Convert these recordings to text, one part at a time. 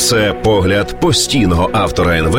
Це погляд постійного автора НВ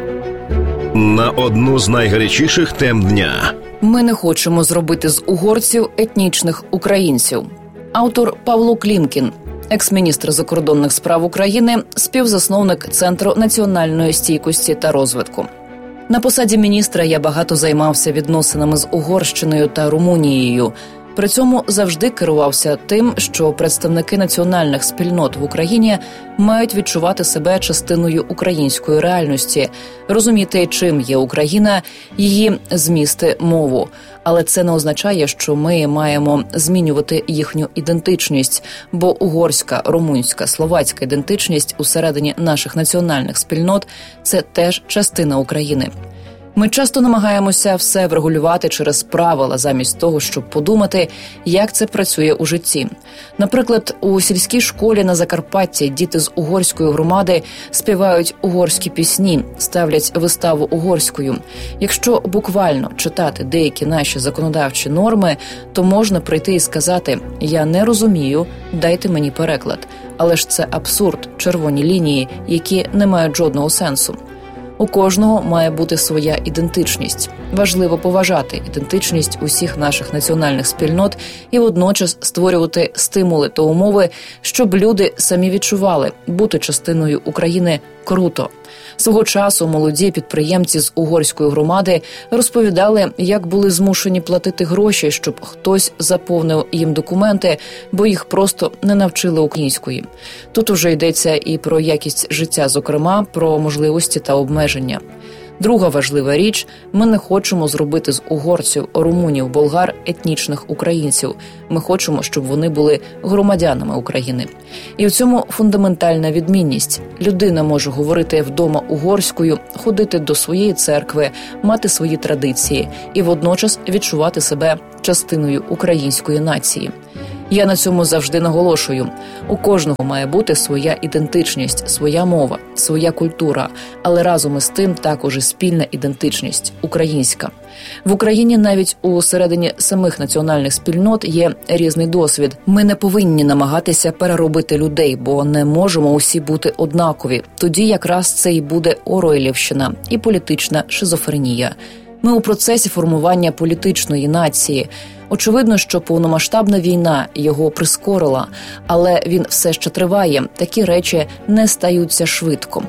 на одну з найгарячіших тем дня. Ми не хочемо зробити з угорців етнічних українців. Автор Павло Клімкін, екс-міністр закордонних справ України, співзасновник Центру національної стійкості та розвитку. На посаді міністра я багато займався відносинами з Угорщиною та Румунією. При цьому завжди керувався тим, що представники національних спільнот в Україні мають відчувати себе частиною української реальності, розуміти, чим є Україна, її змісти, мову. Але це не означає, що ми маємо змінювати їхню ідентичність, бо угорська, румунська, словацька ідентичність усередині наших національних спільнот – це теж частина України. Ми часто намагаємося все врегулювати через правила, замість того, щоб подумати, як це працює у житті. Наприклад, у сільській школі на Закарпатті діти з угорської громади співають угорські пісні, ставлять виставу угорською. Якщо буквально читати деякі наші законодавчі норми, то можна прийти і сказати «я не розумію, дайте мені переклад». Але ж це абсурд, червоні лінії, які не мають жодного сенсу. У кожного має бути своя ідентичність. Важливо поважати ідентичність усіх наших національних спільнот і водночас створювати стимули та умови, щоб люди самі відчували, бути частиною України круто. Свого часу молоді підприємці з угорської громади розповідали, як були змушені платити гроші, щоб хтось заповнив їм документи, бо їх просто не навчили української. Тут уже йдеться і про якість життя, зокрема, про можливості та обмеження. Друга важлива річ – ми не хочемо зробити з угорців, румунів, болгар етнічних українців. Ми хочемо, щоб вони були громадянами України. І в цьому фундаментальна відмінність. Людина може говорити вдома угорською, ходити до своєї церкви, мати свої традиції і водночас відчувати себе частиною української нації. Я на цьому завжди наголошую. У кожного має бути своя ідентичність, своя мова, своя культура, але разом із тим також і спільна ідентичність – українська. В Україні навіть у середині самих національних спільнот є різний досвід. Ми не повинні намагатися переробити людей, бо не можемо усі бути однакові. Тоді якраз це і буде Оройлівщина і політична шизофренія. Ми у процесі формування політичної нації. Очевидно, що повномасштабна війна його прискорила, але він все ще триває. Такі речі не стаються швидко.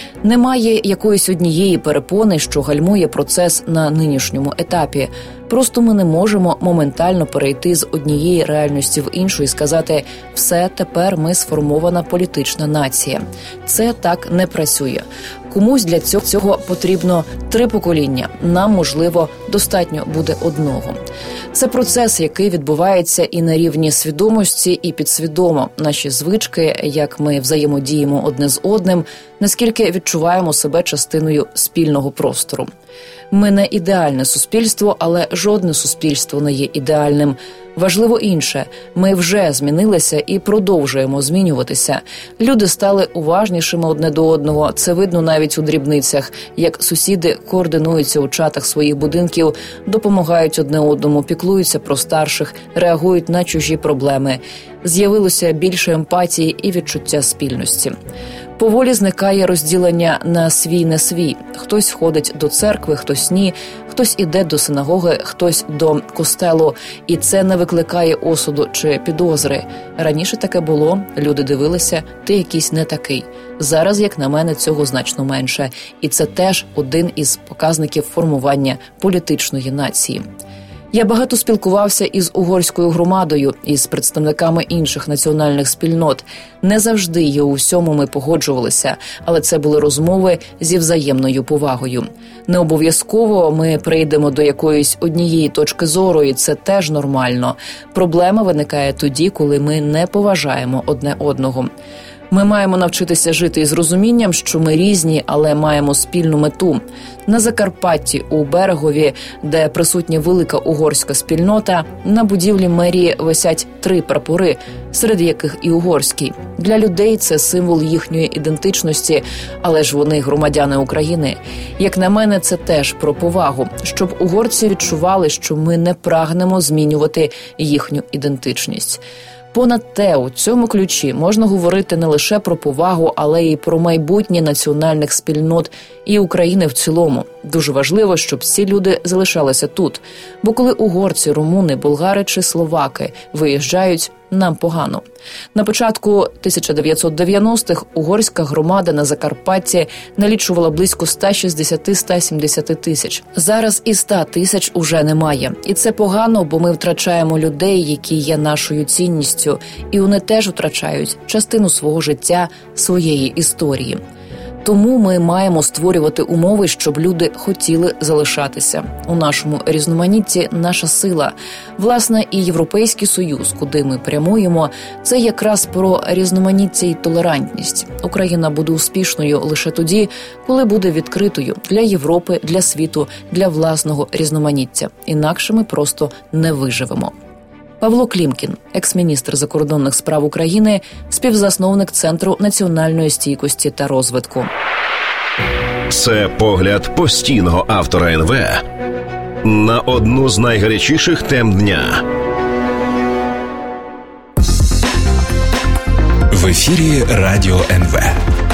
Немає якоїсь однієї перепони, що гальмує процес на нинішньому етапі. Просто ми не можемо моментально перейти з однієї реальності в іншу і сказати «все, тепер ми сформована політична нація». Це так не працює. Комусь для цього потрібно 3 покоління. Нам, можливо, достатньо буде одного. Це процес, який відбувається і на рівні свідомості, і підсвідомо. Наші звички, як ми взаємодіємо одне з одним, наскільки відчуваємо себе частиною спільного простору. Ми не ідеальне суспільство, але жодне суспільство не є ідеальним. Важливо інше. Ми вже змінилися і продовжуємо змінюватися. Люди стали уважнішими одне до одного. Це видно навіть у дрібницях, як сусіди координуються у чатах своїх будинків, допомагають одне одному, піклуються про старших, реагують на чужі проблеми. З'явилося більше емпатії і відчуття спільності. Поволі зникає розділення на свій-не свій. Хтось ходить до церкви, хтось ні, хтось іде до синагоги, хтось до костелу. І це не викликає осуду чи підозри. Раніше таке було, люди дивилися, ти якийсь не такий. Зараз, як на мене, цього значно менше. І це теж один із показників формування політичної нації. Я багато спілкувався із угорською громадою, із представниками інших національних спільнот. Не завжди і у всьому ми погоджувалися, але це були розмови зі взаємною повагою. Не обов'язково ми прийдемо до якоїсь однієї точки зору, і це теж нормально. Проблема виникає тоді, коли ми не поважаємо одне одного. Ми маємо навчитися жити із розумінням, що ми різні, але маємо спільну мету. На Закарпатті, у Берегові, де присутня велика угорська спільнота, на будівлі мерії висять 3 прапори, серед яких і угорський. Для людей це символ їхньої ідентичності, але ж вони громадяни України. Як на мене, це теж про повагу, щоб угорці відчували, що ми не прагнемо змінювати їхню ідентичність. Понад те, у цьому ключі можна говорити не лише про повагу, але й про майбутнє національних спільнот і України в цілому. Дуже важливо, щоб ці люди залишалися тут. Бо коли угорці, румуни, болгари чи словаки виїжджають, нам погано. На початку 1990-х угорська громада на Закарпатті налічувала близько 160-170 тисяч. Зараз і 100 тисяч уже немає. І це погано, бо ми втрачаємо людей, які є нашою цінністю. І вони теж втрачають частину свого життя, своєї історії. Тому ми маємо створювати умови, щоб люди хотіли залишатися. У нашому різноманітті наша сила. Власне, і Європейський Союз, куди ми прямуємо, це якраз про різноманіття і толерантність. Україна буде успішною лише тоді, коли буде відкритою для Європи, для світу, для власного різноманіття. Інакше ми просто не виживемо. Павло Клімкін, екс-міністр закордонних справ України, співзасновник Центру національної стійкості та розвитку. Це погляд постійного автора НВ на одну з найгарячіших тем дня. В ефірі Радіо НВ.